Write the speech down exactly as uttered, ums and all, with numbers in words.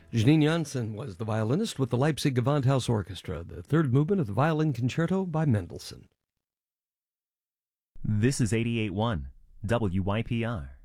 Janine Janssen was the violinist with the Leipzig Gewandhaus Orchestra, the third movement of the Violin Concerto by Mendelssohn. This is eighty-eight point one W Y P R.